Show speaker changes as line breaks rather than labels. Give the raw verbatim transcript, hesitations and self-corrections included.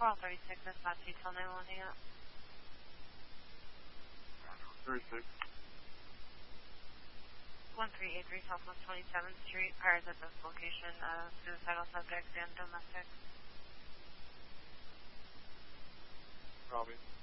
four thirty-six, that's not detail nine one eight.
thirty-six.
one three eight three Southwest twenty-seventh Street, cars at this location, uh, suicidal subjects and domestic.
Copy.